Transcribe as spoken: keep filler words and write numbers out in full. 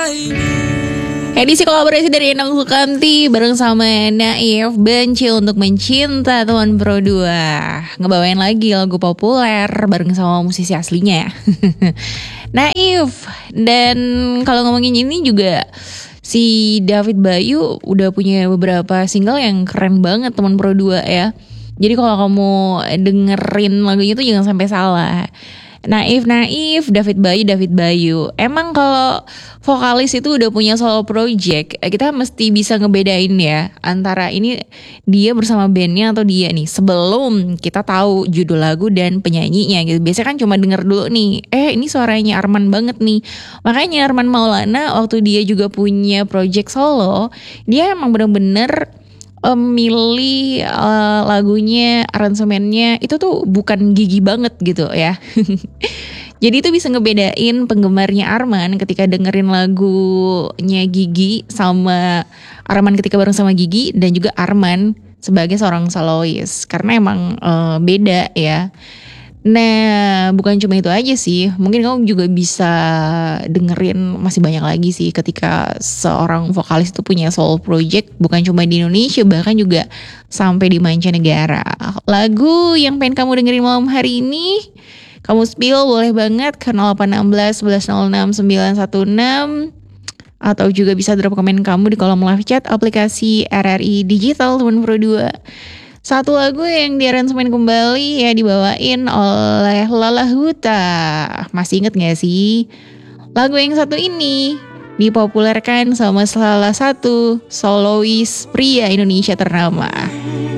Edisi kolaborasi dari Endang Sukamti bareng sama Naif, Benci untuk Mencinta Tuan Pro dua. Ngebawain lagi lagu populer bareng sama musisi aslinya ya. Naif. Dan kalau ngomongin ini juga si David Bayu udah punya beberapa single yang keren banget Teman Pro dua ya. Jadi kalau kamu dengerin lagunya tuh jangan sampai salah. Naif, Naif, David Bayu, David Bayu. Emang kalau vokalis itu udah punya solo project, kita mesti bisa ngebedain ya antara ini dia bersama bandnya atau dia nih sebelum kita tahu judul lagu dan penyanyinya gitu. Biasanya kan cuma denger dulu nih, eh ini suaranya Arman banget nih. Makanya Arman Maulana waktu dia juga punya project solo, dia emang bener-bener Um, milih uh, lagunya, aransemennya itu tuh bukan Gigi banget gitu ya. Jadi itu bisa ngebedain penggemarnya Arman ketika dengerin lagunya Gigi sama Arman ketika bareng sama Gigi, dan juga Arman sebagai seorang solois, karena emang uh, beda ya. Nah, bukan cuma itu aja sih. Mungkin kamu juga bisa dengerin masih banyak lagi sih ketika seorang vokalis itu punya solo project. Bukan cuma di Indonesia, bahkan juga sampai di mancanegara. Lagu yang pengen kamu dengerin malam hari ini, kamu spill boleh banget ke nol delapan satu enam satu satu nol enam sembilan satu enam. Atau juga bisa drop komen kamu di kolom live chat aplikasi R R I Digital Teman Pro dua. Satu lagu yang diaransemen kembali ya dibawain oleh Lala Huta. Masih inget gak sih? Lagu yang satu ini dipopulerkan sama salah satu solois pria Indonesia ternama.